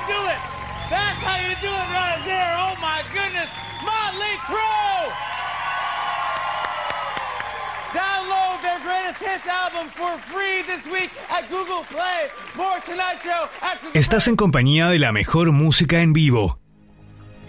do it. That's how you do it right there. Oh my goodness. Motley Crue. Download their greatest hits album for free this week at Google Play. More Tonight Show after the... Estás en compañía de la mejor música en vivo.